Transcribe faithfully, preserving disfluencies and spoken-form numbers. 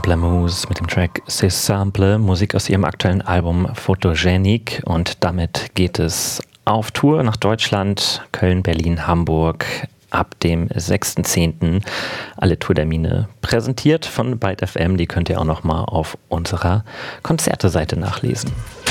Pamplemousse mit dem Track C'est Simple, Musik aus ihrem aktuellen Album Photogenic. Und damit geht es auf Tour nach Deutschland, Köln, Berlin, Hamburg ab dem sechsten zehnten Alle Tourtermine präsentiert von Byte F M. Die könnt ihr auch nochmal auf unserer Konzerteseite nachlesen.